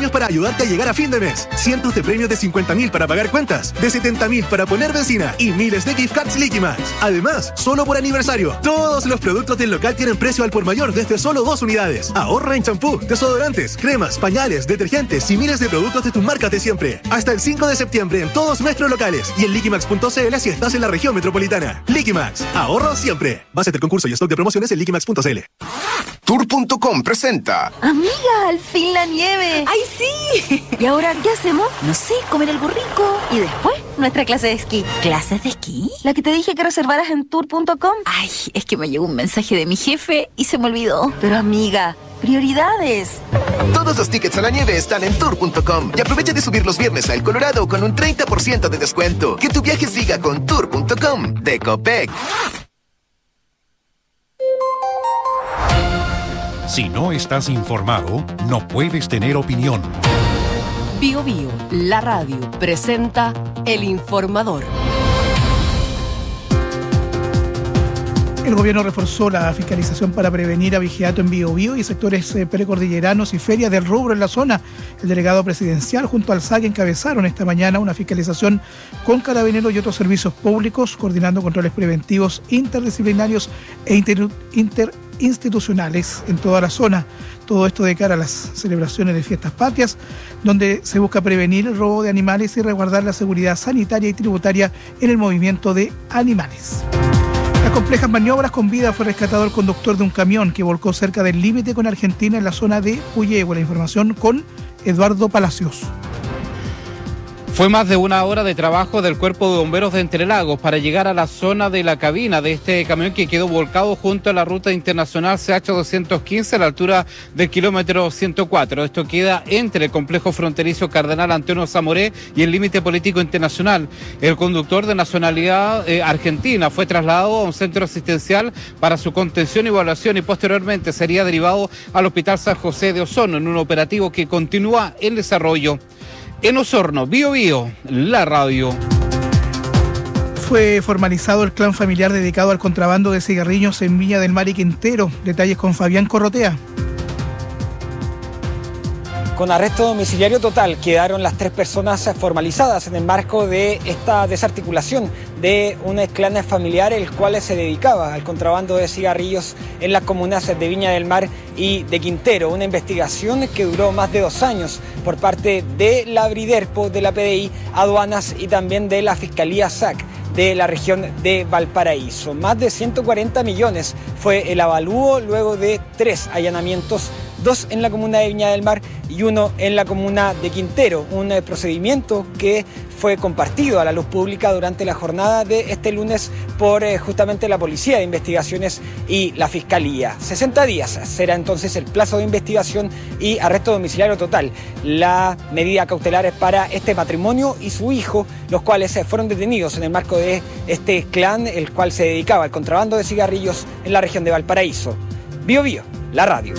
premios para ayudarte a llegar a fin de mes. Cientos de premios de 50.000 para pagar cuentas, de 70.000 para poner benzina y miles de gift cards Liqui Max. Además, solo por aniversario, todos los productos del local tienen precio al por mayor desde solo 2 unidades. Ahorra en champú, desodorantes, cremas, pañales, detergentes y miles de productos de tus marcas de siempre. Hasta el 5 de septiembre en todos nuestros locales y en liquimax.cl si estás en la región metropolitana. Liqui Max, ahorro siempre. Base del concurso y stock de promociones en liquimax.cl. Tour.com presenta. Amiga, al fin la nieve. ¡Ay, sí! ¿Y ahora qué hacemos? No sé, comer algo rico. Y después, nuestra clase de esquí. ¿Clases de esquí? La que te dije que reservaras en Tour.com. Ay, es que me llegó un mensaje de mi jefe y se me olvidó. Pero amiga, prioridades. Todos los tickets a la nieve están en Tour.com y aprovecha de subir los viernes a El Colorado con un 30% de descuento. Que tu viaje siga con Tour.com de Copec. Si no estás informado, no puedes tener opinión. Bio Bio, la radio, presenta El Informador. El gobierno reforzó la fiscalización para prevenir abigeato en Biobío y sectores precordilleranos y ferias del rubro en la zona. El delegado presidencial junto al SAC encabezaron esta mañana una fiscalización con carabineros y otros servicios públicos, coordinando controles preventivos interdisciplinarios e interinstitucionales en toda la zona. Todo esto de cara a las celebraciones de fiestas patrias, donde se busca prevenir el robo de animales y resguardar la seguridad sanitaria y tributaria en el movimiento de animales. Las complejas maniobras con vida fue rescatado el conductor de un camión que volcó cerca del límite con Argentina en la zona de Puyehue. La información con Eduardo Palacios. Fue más de una hora de trabajo del Cuerpo de Bomberos de Entre Lagos para llegar a la zona de la cabina de este camión que quedó volcado junto a la ruta internacional CH215 a la altura del kilómetro 104. Esto queda entre el complejo fronterizo Cardenal Antonio Zamoré y el límite político internacional. El conductor de nacionalidad argentina fue trasladado a un centro asistencial para su contención y evaluación y posteriormente sería derivado al Hospital San José de Osorno en un operativo que continúa en desarrollo. En Osorno, Bio Bio, la radio. Fue formalizado el clan familiar dedicado al contrabando de cigarrillos en Viña del Mar y Quintero. Detalles con Fabián Corrotea. Con arresto domiciliario total quedaron las 3 personas formalizadas en el marco de esta desarticulación de un clan familiar el cual se dedicaba al contrabando de cigarrillos en las comunas de Viña del Mar y de Quintero. Una investigación que duró más de 2 años por parte de la Briderpo, de la PDI, aduanas y también de la Fiscalía SAC de la región de Valparaíso. Más de 140 millones fue el avalúo luego de 3 allanamientos, 2 en la comuna de Viña del Mar y 1 en la comuna de Quintero. Un procedimiento que fue compartido a la luz pública durante la jornada de este lunes por justamente la Policía de Investigaciones y la Fiscalía. 60 días será entonces el plazo de investigación y arresto domiciliario total. La medida cautelar es para este matrimonio y su hijo, los cuales fueron detenidos en el marco de este clan, el cual se dedicaba al contrabando de cigarrillos en la región de Valparaíso. Bio Bio, la radio.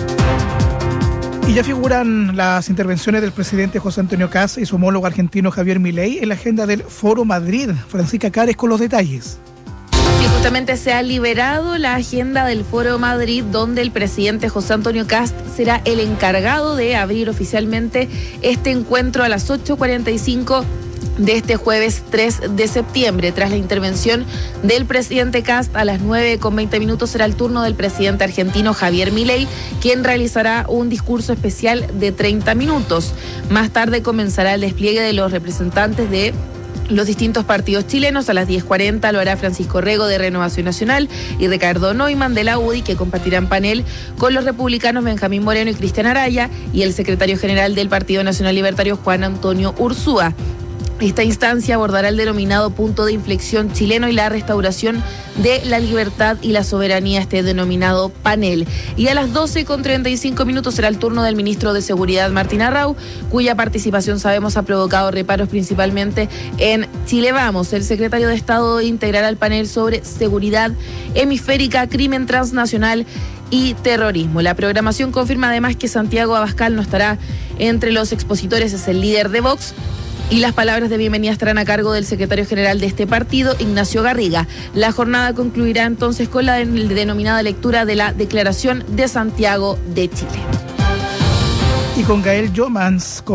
Y ya figuran las intervenciones del presidente José Antonio Kast y su homólogo argentino Javier Milei en la agenda del Foro Madrid. Francisca Cares con los detalles. Sí, justamente se ha liberado la agenda del Foro Madrid, donde el presidente José Antonio Kast será el encargado de abrir oficialmente este encuentro a las 8:45 de este jueves 3 de septiembre. Tras la intervención del presidente Kast a las 9:20 será el turno del presidente argentino Javier Milei, quien realizará un discurso especial de 30 minutos. Más tarde comenzará el despliegue de los representantes de los distintos partidos chilenos. A las 10:40 lo hará Francisco Rego de Renovación Nacional y Ricardo Neumann de la UDI, que compartirán panel con los republicanos Benjamín Moreno y Cristian Araya y el secretario general del Partido Nacional Libertario Juan Antonio Urzúa. Esta instancia abordará el denominado punto de inflexión chileno y la restauración de la libertad y la soberanía, este denominado panel. Y a las 12:35 será el turno del ministro de Seguridad, Martín Arrau, cuya participación sabemos ha provocado reparos principalmente en Chile Vamos. El secretario de Estado integrará el panel sobre seguridad hemisférica, crimen transnacional y terrorismo. La programación confirma además que Santiago Abascal no estará entre los expositores, es el líder de Vox. Y las palabras de bienvenida estarán a cargo del secretario general de este partido, Ignacio Garriga. La jornada concluirá entonces con la denominada lectura de la Declaración de Santiago de Chile. Y con Gael Jomans